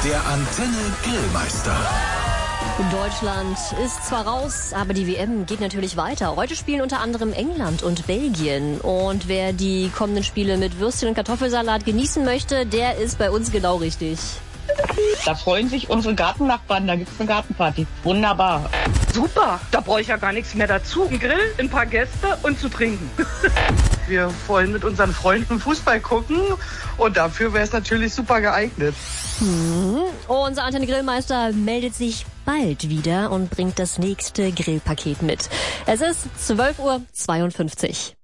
Der Antenne Grillmeister. Deutschland ist zwar raus, aber die WM geht natürlich weiter. Heute spielen unter anderem England und Belgien. Und wer die kommenden Spiele mit Würstchen und Kartoffelsalat genießen möchte, der ist bei uns genau richtig. Da freuen sich unsere Gartennachbarn, da gibt's eine Gartenparty. Wunderbar. Super, da brauche ich ja gar nichts mehr dazu. Ein Grill, ein paar Gäste und zu trinken. Wir wollen mit unseren Freunden Fußball gucken und dafür wäre es natürlich super geeignet. Unser Antenne Grillmeister meldet sich bald wieder und bringt das nächste Grillpaket mit. Es ist 12:52 Uhr.